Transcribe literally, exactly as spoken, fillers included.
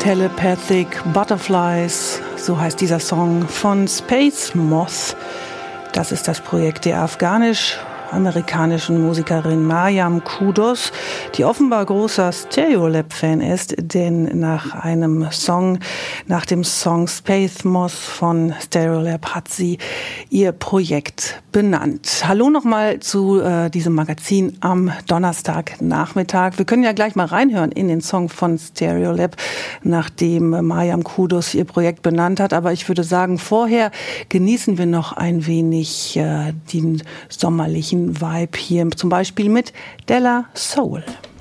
Telepathic Butterflies, so heißt dieser Song von Space Moth. Das ist das Projekt der afghanisch-amerikanischen Musikerin Mariam Kudos, die offenbar großer Stereolab-Fan ist, denn nach einem Song, nach dem Song Space Moth von Stereolab hat sie ihr Projekt benannt. Hallo nochmal zu äh, diesem Magazin am Donnerstagnachmittag. Wir können ja gleich mal reinhören in den Song von Stereolab, nachdem Mariam Kudos ihr Projekt benannt hat. Aber ich würde sagen, vorher genießen wir noch ein wenig äh, den sommerlichen Vibe hier, zum Beispiel mit Della Soul.